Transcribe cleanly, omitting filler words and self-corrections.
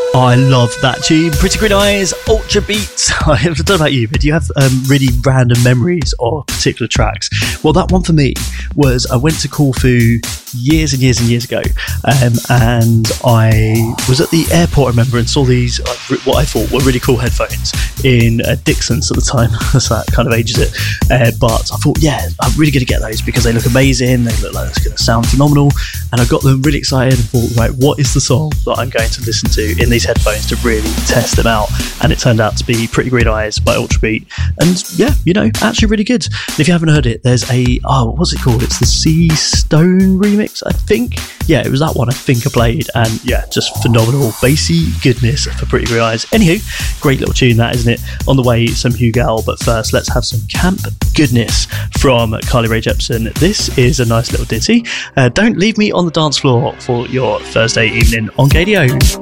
I love that tune. Pretty Green Eyes, Ultra Beats. I don't know about you, but do you have really random memories of particular tracks? Well, that one for me was I went to Corfu years and years and years ago, and I was at the airport, I remember, and saw these what I thought were really cool headphones in Dixon's at the time. So that kind of ages it. But I thought, yeah, I'm really going to get those because they look amazing. They look like it's going to sound phenomenal. And I got them really excited and thought, right, what is the song that I'm going to listen to in these headphones to really test them out? And it turned out to be Pretty Green Eyes by Ultrabeat. And yeah, you know, actually really good. And if you haven't heard it, there's what's it called? It's the C Stone remix, I think. Yeah, it was that one I think I played. And yeah, just phenomenal bassy goodness for Pretty Green Eyes. Anywho, great little tune that, isn't it? On the way, some Hugal, but first let's have some camp goodness from Carly Rae Jepsen. This is a nice little ditty. Don't leave me on the dance floor for your Thursday evening on KDO.